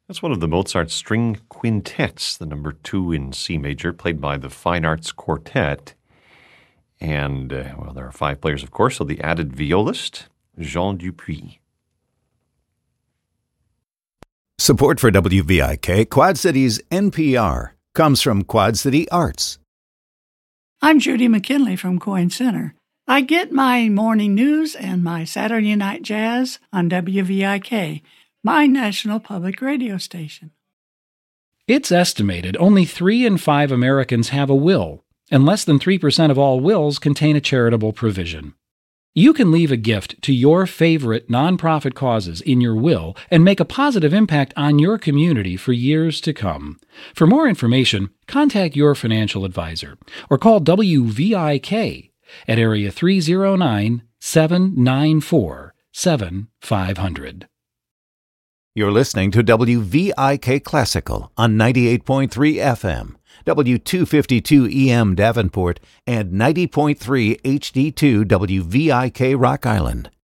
That's one of the Mozart string quintets, the number 2 in C major, played by the Fine Arts Quartet. And, well, there are 5 players, of course, so the added violist, Jean Dupuis. Support for WVIK, Quad Cities NPR, comes from Quad City Arts. I'm Judy McKinley from Coyne Center. I get my morning news and my Saturday night jazz on WVIK, my national public radio station. It's estimated only 3 in 5 Americans have a will, and less than 3% of all wills contain a charitable provision. You can leave a gift to your favorite nonprofit causes in your will and make a positive impact on your community for years to come. For more information, contact your financial advisor or call WVIK at area 309-794-7500. You're listening to WVIK Classical on 98.3 FM, W252 EM Davenport, and 90.3 HD2 WVIK Rock Island.